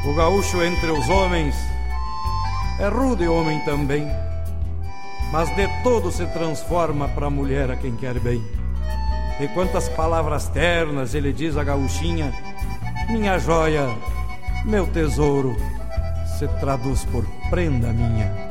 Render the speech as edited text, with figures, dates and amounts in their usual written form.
O gaúcho entre os homens é rude homem também, mas de todo se transforma pra mulher a quem quer bem. E quantas palavras ternas ele diz a gaúchinha, minha joia, meu tesouro, se traduz por prenda minha.